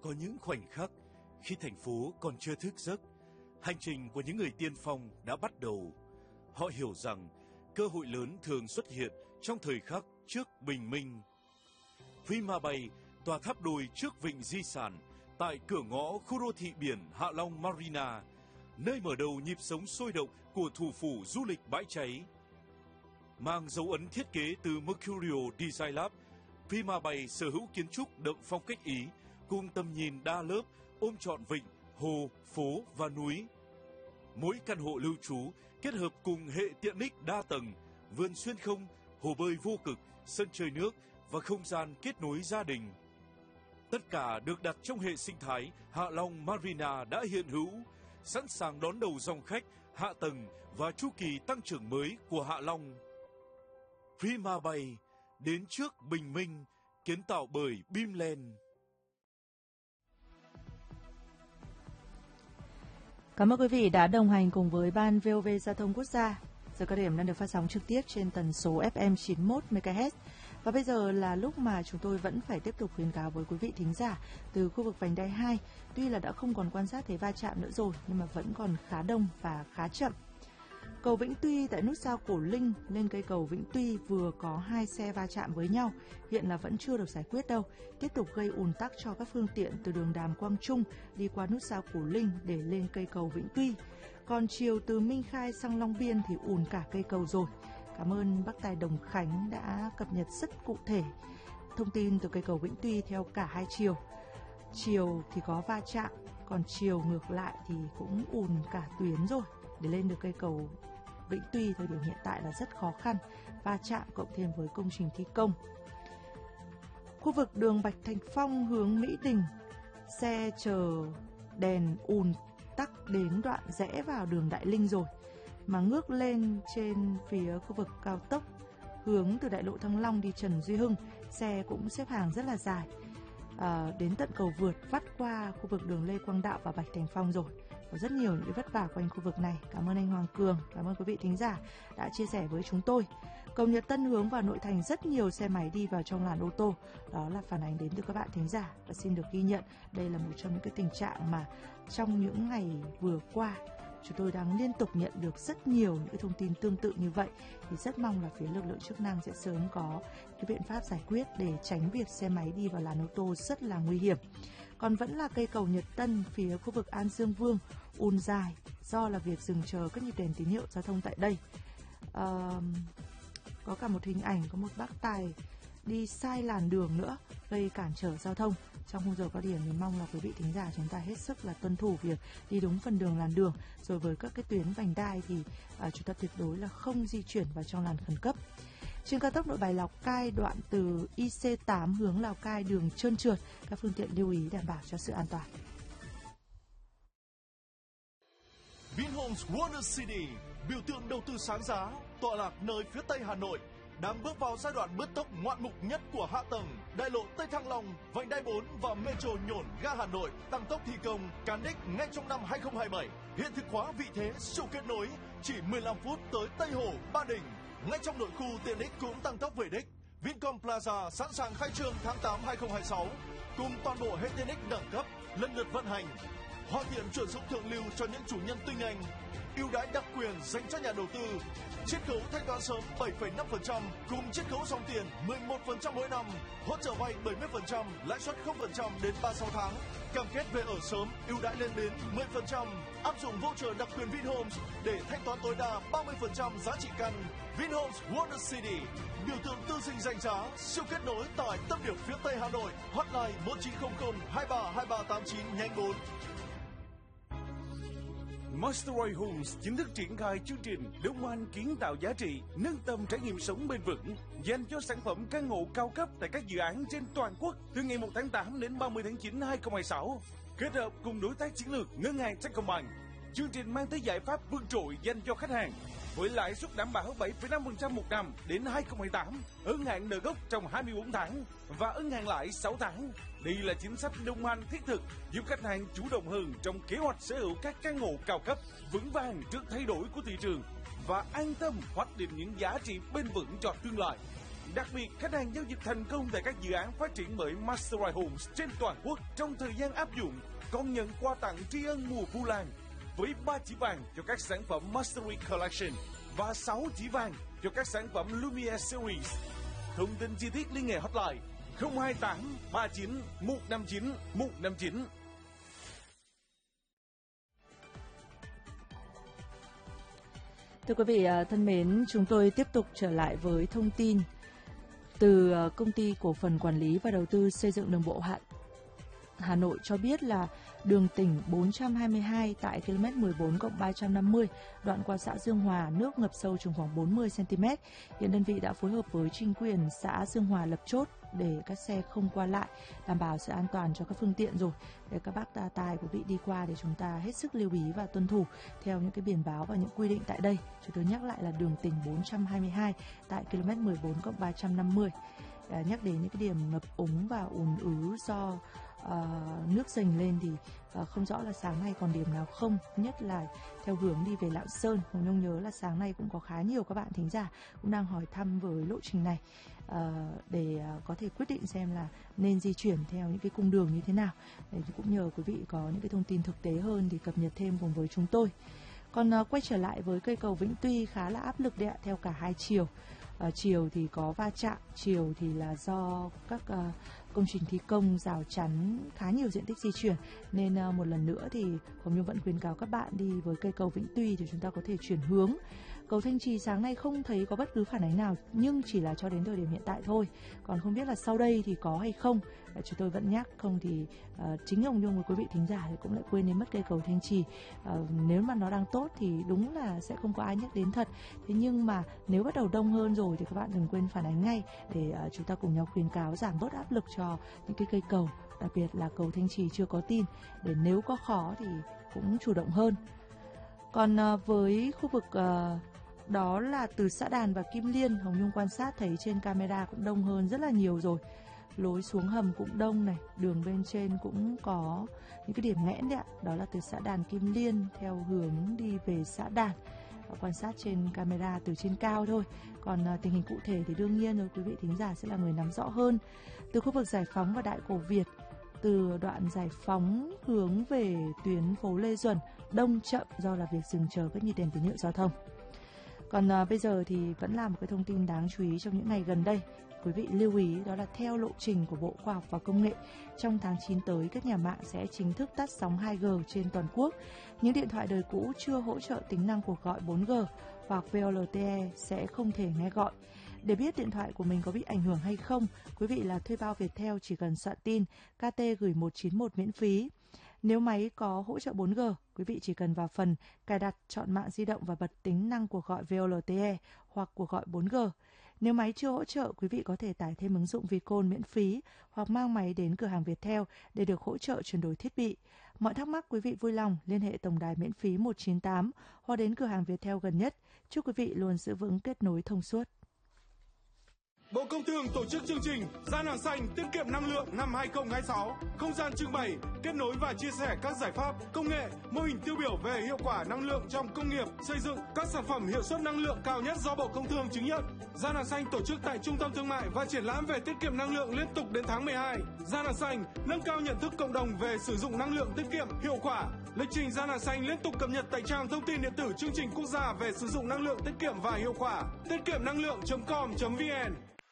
có những khoảnh khắc khi thành phố còn chưa thức giấc, hành trình của những người tiên phong đã bắt đầu. Họ hiểu rằng cơ hội lớn thường xuất hiện trong thời khắc trước bình minh. Prima Bay tòa tháp đôi trước vịnh di sản tại cửa ngõ khu đô thị biển Hạ Long Marina, nơi mở đầu nhịp sống sôi động của thủ phủ du lịch bãi cháy. Mang dấu ấn thiết kế từ Mercurio Design Lab, Prima Bay sở hữu kiến trúc đậm phong cách Ý cùng tầm nhìn đa lớp ôm trọn vịnh, hồ, phố và núi. Mỗi căn hộ lưu trú kết hợp cùng hệ tiện ích đa tầng, vườn xuyên không, hồ bơi vô cực, sân chơi nước và không gian kết nối gia đình. Tất cả được đặt trong hệ sinh thái Hạ Long Marina đã hiện hữu, sẵn sàng đón đầu dòng khách, hạ tầng và chu kỳ tăng trưởng mới của Hạ Long. Prima Bay, đến trước bình minh, kiến tạo bởi Bimland. Cảm ơn quý vị đã đồng hành cùng với Ban VOV Giao thông Quốc gia. Giờ cao điểm đang được phát sóng trực tiếp trên tần số FM 91 MHz. Và bây giờ là lúc mà chúng tôi vẫn phải tiếp tục khuyến cáo với quý vị thính giả từ khu vực vành đai 2. Tuy là đã không còn quan sát thấy va chạm nữa rồi, nhưng mà vẫn còn khá đông và khá chậm. Cầu Vĩnh Tuy tại nút giao Cổ Linh lên cây cầu Vĩnh Tuy vừa có 2 xe va chạm với nhau, hiện là vẫn chưa được giải quyết đâu, tiếp tục gây ùn tắc cho các phương tiện từ đường Đàm Quang Trung đi qua nút giao Cổ Linh để lên cây cầu Vĩnh Tuy. Còn chiều từ Minh Khai sang Long Biên thì ùn cả cây cầu rồi. Cảm ơn bác Tài Đồng Khánh đã cập nhật rất cụ thể thông tin từ cây cầu Vĩnh Tuy theo cả hai chiều. Chiều thì có va chạm, còn chiều ngược lại thì cũng ùn cả tuyến rồi. Để lên được cây cầu Vĩnh Tuy thời điểm hiện tại là rất khó khăn, va chạm cộng thêm với công trình thi công. Khu vực đường Bạch Thành Phong hướng Mỹ Đình, xe chờ đèn ùn tắc đến đoạn rẽ vào đường Đại Linh rồi. Mà ngước lên trên phía khu vực cao tốc hướng từ đại lộ Thăng Long đi Trần Duy Hưng, xe cũng xếp hàng rất là dài. Đến tận cầu vượt vắt qua khu vực đường Lê Quang Đạo và Bạch Thành Phong rồi. Có rất nhiều những vất vả quanh khu vực này. Cảm ơn anh Hoàng Cường, cảm ơn quý vị thính giả đã chia sẻ với chúng tôi. Cầu Nhật Tân hướng vào nội thành rất nhiều xe máy đi vào trong làn ô tô. Đó là phản ánh đến từ các bạn thính giả và xin được ghi nhận đây là một trong những cái tình trạng mà trong những ngày vừa qua chúng tôi đang liên tục nhận được rất nhiều những cái thông tin tương tự như vậy. Thì rất mong là phía lực lượng chức năng sẽ sớm có cái biện pháp giải quyết để tránh việc xe máy đi vào làn ô tô rất là nguy hiểm. Còn vẫn là cây cầu Nhật Tân phía khu vực An Dương Vương ùn dài do là việc dừng chờ các nhịp đèn tín hiệu giao thông tại đây. Có cả một hình ảnh có một bác tài đi sai làn đường nữa gây cản trở giao thông trong khung giờ cao điểm. Mình mong là quý vị thính giả chúng ta hết sức là tuân thủ việc đi đúng phần đường làn đường, rồi với các cái tuyến vành đai thì chúng ta tuyệt đối là không di chuyển vào trong làn khẩn cấp. Trên cao tốc Nội Bài Lào Cai đoạn từ IC8 hướng Lào Cai đường trơn trượt, các phương tiện lưu ý đảm bảo cho sự an toàn. Vinhomes Wonder City, biểu tượng đầu tư sáng giá, tọa lạc nơi phía tây Hà Nội, đang bước vào giai đoạn bứt tốc ngoạn mục nhất của hạ tầng. Đại lộ Tây Thăng Long, vành đai 4 và Metro Nhổn ga Hà Nội tăng tốc thi công cán đích ngay trong năm 2027. Hiện thực hóa vị thế siêu kết nối, chỉ 15 phút tới Tây Hồ, Ba Đình. Ngay trong nội khu tiện ích cũng tăng tốc về đích. Vincom Plaza sẵn sàng khai trương tháng 8 2026 cùng toàn bộ hệ tiện ích đẳng cấp lần lượt vận hành. Hoàn thiện chuyển dụng thượng lưu cho những chủ nhân tinh anh, ưu đãi đặc quyền dành cho nhà đầu tư, chiết khấu thanh toán sớm 7,5% cùng chiết khấu dòng tiền 11% mỗi năm, hỗ trợ vay 70%, lãi suất 0% đến 36 tháng, cam kết về ở sớm, ưu đãi lên đến 10%, áp dụng voucher đặc quyền Vinhomes để thanh toán tối đa 30% giá trị căn. Vinhomes Wonder City, biểu tượng tư sinh danh giá, siêu kết nối tại tâm điểm phía tây Hà Nội, hotline 1900 23 2389 nhánh 4. Masteroid Homes chính thức triển khai chương trình Đông Anh kiến tạo giá trị, nâng tầm trải nghiệm sống bền vững dành cho sản phẩm căn hộ cao cấp tại các dự án trên toàn quốc từ ngày 1 tháng 8 đến 30 tháng 9 2026. Kết hợp cùng đối tác chiến lược Ngân hàng Techcombank, chương trình mang tới giải pháp vượt trội dành cho khách hàng với lãi suất đảm bảo 7,5% một năm đến 2028, ân hạn nợ gốc trong 24 tháng và ân hạn lãi 6 tháng. Đây là chính sách Đông Anh thiết thực giúp khách hàng chủ động hơn trong kế hoạch sở hữu các căn hộ cao cấp, vững vàng trước thay đổi của thị trường và an tâm hoạch định những giá trị bền vững cho tương lai. Đặc biệt, khách hàng giao dịch thành công tại các dự án phát triển bởi Mastery Homes trên toàn quốc trong thời gian áp dụng còn nhận quà tặng tri ân mùa Vu Lan với 3 chỉ vàng cho các sản phẩm Mastery Collection và 6 chỉ vàng cho các sản phẩm Lumiere Series. Thông tin chi tiết liên hệ hotline 028 39 159 159. Thưa quý vị thân mến, chúng tôi tiếp tục trở lại với thông tin từ Công ty Cổ phần Quản lý và Đầu tư Xây dựng Đường bộ Hà Nội cho biết là đường tỉnh 422 tại km 14+350 đoạn qua xã Dương Hòa nước ngập sâu chừng khoảng 40 cm. Hiện đơn vị đã phối hợp với chính quyền xã Dương Hòa lập chốt để các xe không qua lại, đảm bảo sự an toàn cho các phương tiện rồi. Để các bác tài quý vị đi qua để chúng ta hết sức lưu ý và tuân thủ theo những cái biển báo và những quy định tại đây. Chúng tôi nhắc lại là đường tỉnh 422 tại km 14+350. Nhắc đến những cái điểm ngập úng và ùn ứ do nước dâng lên thì không rõ là sáng nay còn điểm nào không, nhất là theo hướng đi về Lạng Sơn. Hồng Nhung nhớ là sáng nay cũng có khá nhiều các bạn thính giả cũng đang hỏi thăm với lộ trình này để có thể quyết định xem là nên di chuyển theo những cái cung đường như thế nào. Để cũng nhờ quý vị có những cái thông tin thực tế hơn thì cập nhật thêm cùng với chúng tôi. Còn quay trở lại với cây cầu Vĩnh Tuy khá là áp lực đấy ạ, theo cả hai chiều. Chiều thì có va chạm, chiều thì là do các công trình thi công rào chắn khá nhiều diện tích di chuyển, nên một lần nữa thì Hồng Nhung vẫn khuyến cáo các bạn đi với cây cầu Vĩnh Tuy thì chúng ta có thể chuyển hướng. Cầu Thanh Trì sáng nay không thấy có bất cứ phản ánh nào, nhưng chỉ là cho đến thời điểm hiện tại thôi. Còn không biết là sau đây thì có hay không. Chúng tôi vẫn nhắc, không thì chính Hồng Nhung và quý vị thính giả thì cũng lại quên đến mất cây cầu Thanh Trì. Nếu mà nó đang tốt thì đúng là sẽ không có ai nhắc đến thật. Thế nhưng mà nếu bắt đầu đông hơn rồi thì các bạn đừng quên phản ánh ngay để chúng ta cùng nhau khuyến cáo giảm bớt áp lực cho những cái cây cầu, đặc biệt là cầu Thanh Trì chưa có tin, để nếu có khó thì cũng chủ động hơn. Còn với khu vực đó là từ xã Đàn và Kim Liên, Hồng Nhung quan sát thấy trên camera cũng đông hơn rất là nhiều rồi. Lối xuống hầm cũng đông này, đường bên trên cũng có những cái điểm nghẽn đấy ạ. Đó là từ xã Đàn Kim Liên theo hướng đi về xã Đàn. Quan sát trên camera từ trên cao thôi. Còn tình hình cụ thể thì đương nhiên rồi quý vị thính giả sẽ là người nắm rõ hơn. Từ khu vực Giải Phóng và Đại Cổ Việt, từ đoạn Giải Phóng hướng về tuyến phố Lê Duẩn, đông chậm do là việc dừng chờ các nhịp đèn tín hiệu giao thông. Còn bây giờ thì vẫn là một cái thông tin đáng chú ý trong những ngày gần đây. Quý vị lưu ý đó là theo lộ trình của Bộ Khoa học và Công nghệ, trong tháng 9 tới các nhà mạng sẽ chính thức tắt sóng 2G trên toàn quốc. Những điện thoại đời cũ chưa hỗ trợ tính năng cuộc gọi 4G hoặc VoLTE sẽ không thể nghe gọi. Để biết điện thoại của mình có bị ảnh hưởng hay không, quý vị là thuê bao Viettel chỉ cần soạn tin KT gửi 191 miễn phí. Nếu máy có hỗ trợ 4G, quý vị chỉ cần vào phần cài đặt, chọn mạng di động và bật tính năng cuộc gọi VoLTE hoặc cuộc gọi 4G. Nếu máy chưa hỗ trợ, quý vị có thể tải thêm ứng dụng Vicon miễn phí hoặc mang máy đến cửa hàng Viettel để được hỗ trợ chuyển đổi thiết bị. Mọi thắc mắc quý vị vui lòng liên hệ tổng đài miễn phí 198 hoặc đến cửa hàng Viettel gần nhất. Chúc quý vị luôn giữ vững kết nối thông suốt. Bộ Công Thương tổ chức chương trình Gian hàng xanh tiết kiệm năng lượng năm 2026, không gian trưng bày, kết nối và chia sẻ các giải pháp, công nghệ, mô hình tiêu biểu về hiệu quả năng lượng trong công nghiệp, xây dựng, các sản phẩm hiệu suất năng lượng cao nhất do Bộ Công Thương chứng nhận. Gian hàng xanh tổ chức tại Trung tâm Thương mại và Triển lãm về tiết kiệm năng lượng liên tục đến tháng 12. Gian hàng xanh nâng cao nhận thức cộng đồng về sử dụng năng lượng tiết kiệm, hiệu quả. Lịch trình Gian hàng xanh liên tục cập nhật tại trang thông tin điện tử chương trình quốc gia về sử dụng năng lượng tiết kiệm và hiệu quả. Tiết kiệm năng lượng.com.vn.